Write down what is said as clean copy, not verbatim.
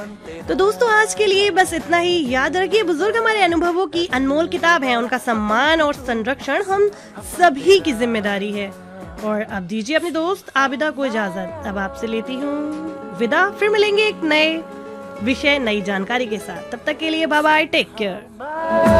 तो दोस्तों आज के लिए बस इतना ही। याद रखिए, बुजुर्ग हमारे अनुभवों की अनमोल किताब है, उनका सम्मान और संरक्षण हम सभी की जिम्मेदारी है। और अब दीजिए अपने दोस्त आबिदा को इजाजत। अब आपसे लेती हूँ विदा, फिर मिलेंगे एक नए विषय नई जानकारी के साथ। तब तक के लिए बाय बाय, टेक केयर।